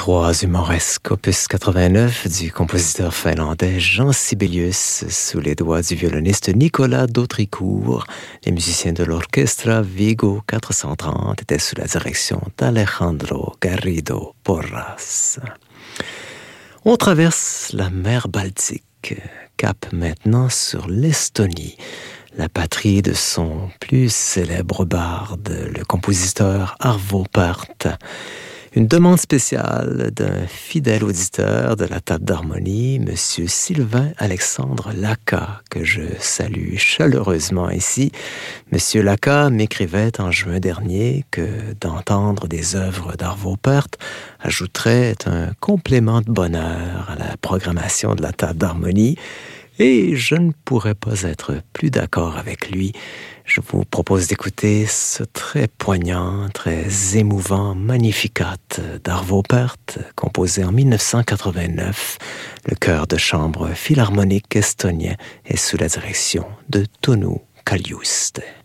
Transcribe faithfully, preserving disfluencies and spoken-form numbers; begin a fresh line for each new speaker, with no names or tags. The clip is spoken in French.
trois humoresque, opus quatre-vingt-neuf du compositeur finlandais Jean Sibelius, sous les doigts du violoniste Nicolas Dautricourt. Les musiciens de l'orchestre Vigo quatre cent trente étaient sous la direction d'Alejandro Garrido Porras. On traverse la mer Baltique, cap maintenant sur l'Estonie, la patrie de son plus célèbre barde, le compositeur Arvo Pärt. Une demande spéciale d'un fidèle auditeur de la table d'harmonie, M. Sylvain Alexandre Laka, que je salue chaleureusement ici. M. Laka m'écrivait en juin dernier que d'entendre des œuvres d'Arvo Pärt ajouterait un complément de bonheur à la programmation de la table d'harmonie, et je ne pourrais pas être plus d'accord avec lui. Je vous propose d'écouter ce très poignant, très émouvant Magnificat d'Arvo Pärt, composé en dix-neuf cent quatre-vingt-neuf. Le chœur de chambre philharmonique estonien est sous la direction de Tonu Kaljuste.